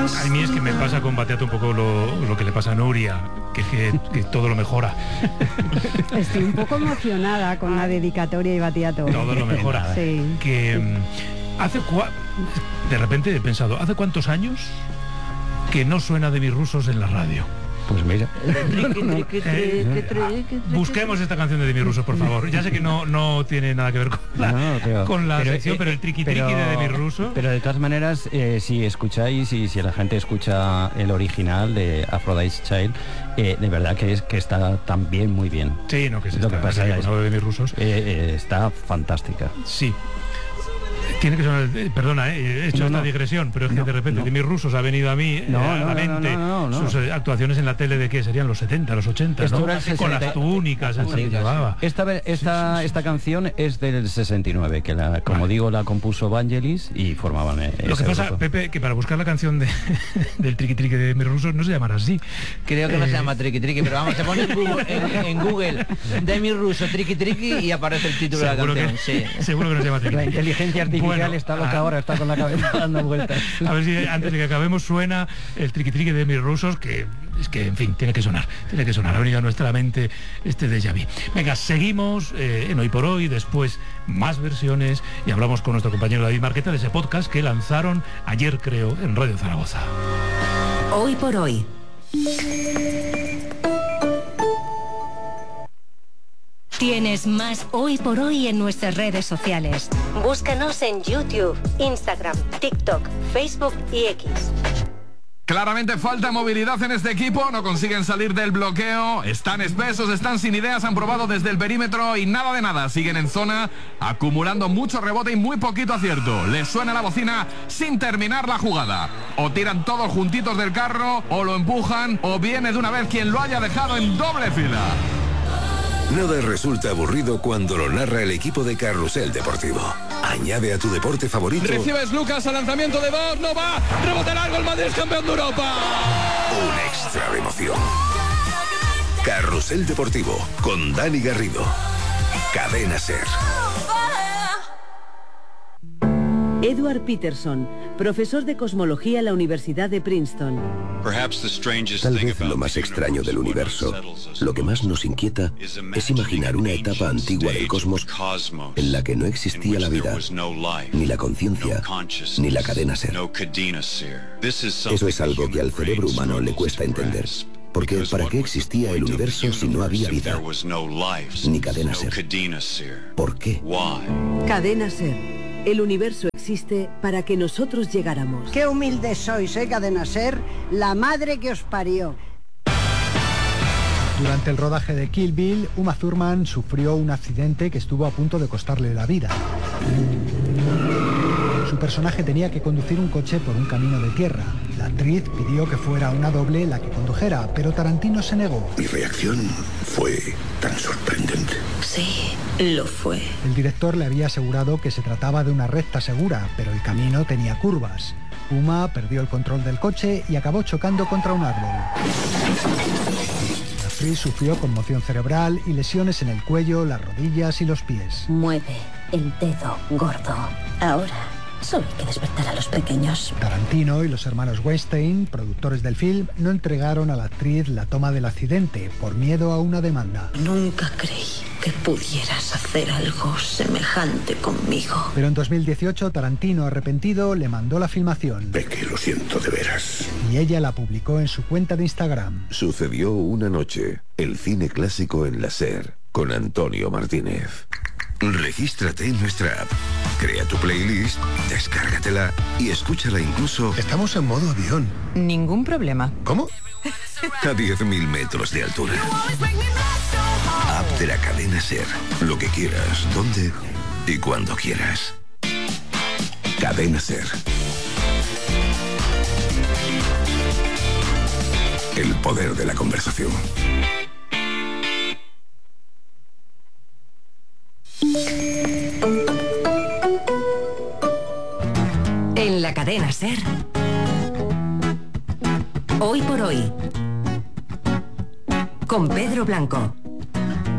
A mí es que me pasa con Batiato un poco lo que le pasa a Nuria, que todo lo mejora. Estoy un poco emocionada con la dedicatoria y Batiato. Todo lo mejora. Sí. Que de repente he pensado, ¿hace cuántos años que no suena de mis rusos en la radio? Pues mira. Busquemos esta canción de Demi Rusos, por favor. Ya sé que no tiene nada que ver con la sección, pero el triqui-triqui de Demi Rusos. Pero de todas maneras, si escucháis y si la gente escucha el original de Aphrodite's Child, de verdad que está también muy bien. Sí, no, que es lo que pasa es de Demi Rusos. Está fantástica. Sí. Tiene que sonar, perdona, he hecho esta digresión, pero es que de repente Demi Rusos ha venido a mí a la mente sus actuaciones en la tele de que serían los 70, los 80, ¿no? Con las túnicas, esta canción es del 69, que como digo, la compuso Vangelis y formaban lo que pasa, grupo. Pepe, que para buscar la canción del triqui-triqui de Demi Rusos no se llamará así. Creo que no se llama triqui-triqui, pero vamos, se pone en Google Demi Rusos triqui-triqui y aparece el título de la canción. Seguro que no se llama triqui-triqui. La inteligencia artificial está loca ahora, está con la cabeza dando vueltas. A ver si antes de que acabemos suena el triqui-triqui de Demi Rusos, que es que, en fin, tiene que sonar. Ha venido a nuestra mente este déjà vu. Venga, seguimos en Hoy por Hoy, después más versiones, y hablamos con nuestro compañero David Marqueta de ese podcast que lanzaron ayer, creo, en Radio Zaragoza. Hoy por Hoy. Tienes más Hoy por Hoy en nuestras redes sociales. Búscanos en YouTube, Instagram, TikTok, Facebook y X. Claramente falta movilidad en este equipo, no consiguen salir del bloqueo, están espesos, están sin ideas, han probado desde el perímetro y nada de nada, siguen en zona, acumulando mucho rebote y muy poquito acierto. Les suena la bocina sin terminar la jugada. O tiran todos juntitos del carro, o lo empujan, o viene de una vez quien lo haya dejado en doble fila. Nada resulta aburrido cuando lo narra el equipo de Carrusel Deportivo. Añade a tu deporte favorito. Recibes Lucas al lanzamiento de dos, no va, rebote largo, el Madrid es campeón de Europa. Un extra de emoción. Carrusel Deportivo con Dani Garrido. Cadena SER. Edward Peterson, profesor de cosmología en la Universidad de Princeton. Tal vez lo más extraño del universo, lo que más nos inquieta, es imaginar una etapa antigua del cosmos en la que no existía la vida, ni la conciencia, ni la cadena SER. Eso es algo que al cerebro humano le cuesta entender. Porque ¿para qué existía el universo si no había vida? Ni cadena SER. ¿Por qué? Cadena SER. El universo existe para que nosotros llegáramos. Qué humildes sois, Cadena SER, la madre que os parió. Durante el rodaje de Kill Bill, Uma Thurman sufrió un accidente que estuvo a punto de costarle la vida. Su personaje tenía que conducir un coche por un camino de tierra. La actriz pidió que fuera una doble la que condujera, pero Tarantino se negó. Mi reacción fue tan sorprendente. Sí, lo fue. El director le había asegurado que se trataba de una recta segura, pero el camino tenía curvas. Uma perdió el control del coche y acabó chocando contra un árbol. La actriz sufrió conmoción cerebral y lesiones en el cuello, las rodillas y los pies. Mueve el dedo gordo. Ahora solo hay que despertar a los pequeños. Tarantino y los hermanos Weinstein, productores del film, no entregaron a la actriz la toma del accidente por miedo a una demanda. Nunca creí que pudieras hacer algo semejante conmigo. Pero en 2018, Tarantino, arrepentido, le mandó la filmación. Peque, lo siento de veras. Y ella la publicó en su cuenta de Instagram. Sucedió una noche, el cine clásico en la SER, con Antonio Martínez. Regístrate en nuestra app, crea tu playlist, descárgatela y escúchala incluso... Estamos en modo avión. Ningún problema. ¿Cómo? A 10.000 metros de altura. App de la cadena SER. Lo que quieras, donde y cuando quieras. Cadena SER. El poder de la conversación. En la cadena SER. Hoy por Hoy. Con Pedro Blanco.